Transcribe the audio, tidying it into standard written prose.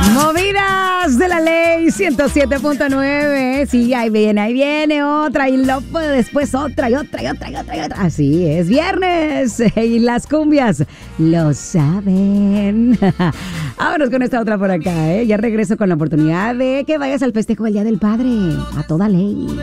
Movidas de la ley 107.9. Sí, ahí viene otra. Y luego después otra y otra. Así es, viernes. Y las cumbias lo saben. Vámonos con esta otra por acá, ¿eh? Ya regreso con la oportunidad de que vayas al festejo del Día del Padre. A toda ley.